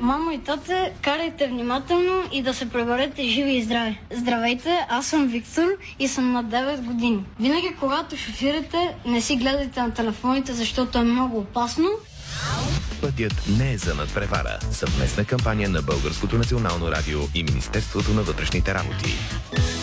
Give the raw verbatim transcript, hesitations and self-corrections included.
Мамо и тате, карайте внимателно и да се преберете живи и здрави. Здравейте, аз съм Виктор и съм на девет години. Винаги, когато шофирате, не си гледайте на телефоните, защото е много опасно. Пътят не е за надпревара. Съвместна кампания на Българското национално радио и Министерството на вътрешните работи.